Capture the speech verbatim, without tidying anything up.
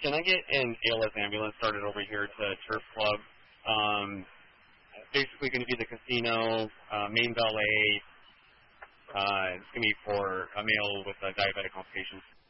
Can I get an A L S ambulance started over here to Turf Club? Um, basically going to be the casino, uh, main valet. Uh, it's going to be for a male with uh, diabetic complications.